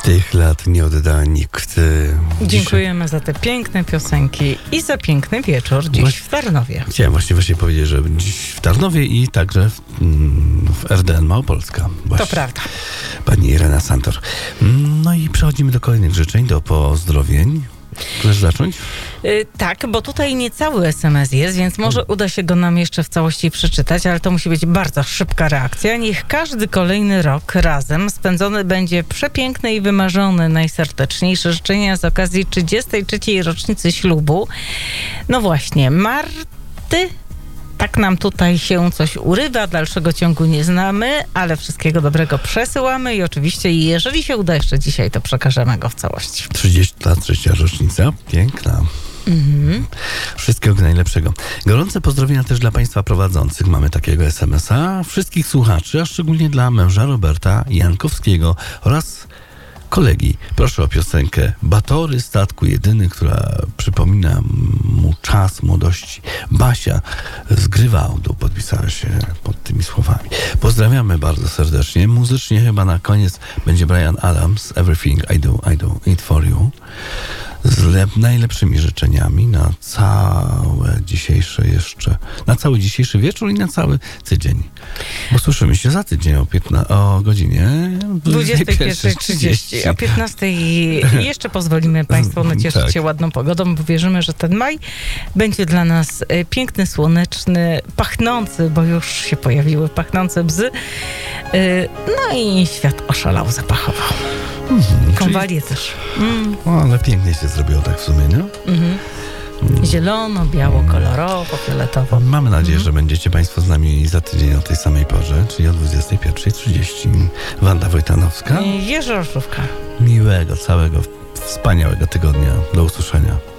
Tych lat nie odda nikt. Dziękujemy za te piękne piosenki i za piękny wieczór dziś w Tarnowie. Chciałem właśnie powiedzieć, że dziś w Tarnowie i także w RDN Małopolska. Właśnie. To prawda. Pani Irena Santor. No i przechodzimy do kolejnych życzeń, do pozdrowień. Chcesz zacząć? Tak, bo tutaj nie cały SMS jest, więc może uda się go nam jeszcze w całości przeczytać, ale to musi być bardzo szybka reakcja. Niech każdy kolejny rok razem spędzony będzie przepiękny i wymarzony. Najserdeczniejsze życzenia z okazji 33. rocznicy ślubu. No właśnie, Marty. Tak nam tutaj się coś urywa, dalszego ciągu nie znamy, ale wszystkiego dobrego przesyłamy i oczywiście, jeżeli się uda jeszcze dzisiaj, to przekażemy go w całości. 30 lat, trzecia rocznica. Piękna. Wszystkiego najlepszego. Gorące pozdrowienia też dla Państwa prowadzących. Mamy takiego SMS-a. Wszystkich słuchaczy, a szczególnie dla męża Roberta Jankowskiego oraz kolegi. Proszę o piosenkę Batory statku jedyny, która przypomina mu czas młodości. Basia z Grywałdu podpisała się pod tymi słowami. Pozdrawiamy bardzo serdecznie. Muzycznie chyba na koniec będzie Bryan Adams, Everything I Do It For You. Z najlepszymi życzeniami na cały dzisiejszy wieczór i na cały tydzień. Bo słyszymy się za tydzień o godzinie 21:30. O 15:00 jeszcze pozwolimy Państwu nacieszyć się ładną pogodą, bo wierzymy, że ten maj będzie dla nas piękny, słoneczny, pachnący, bo już się pojawiły pachnące bzy. No i świat oszalał zapachowo. Konwalie też. Ale pięknie się zrobiło tak w sumie, nie? Zielono, biało, kolorowo, fioletowo. Mamy nadzieję, że będziecie Państwo z nami za tydzień o tej samej porze, czyli o 21:30. Wanda Wojtanowska. Jerzy Olszówka. Miłego, całego, wspaniałego tygodnia. Do usłyszenia.